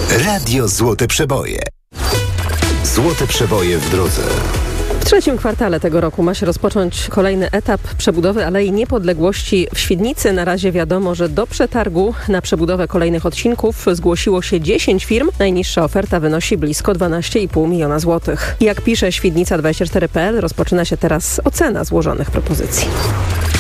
Radio Złote Przeboje. Złote Przeboje w drodze. W trzecim kwartale tego roku ma się rozpocząć kolejny etap przebudowy Alei Niepodległości w Świdnicy. Na razie wiadomo, że do przetargu na przebudowę kolejnych odcinków zgłosiło się 10 firm. Najniższa oferta wynosi blisko 12,5 miliona złotych. Jak pisze Świdnica24.pl, rozpoczyna się teraz ocena złożonych propozycji.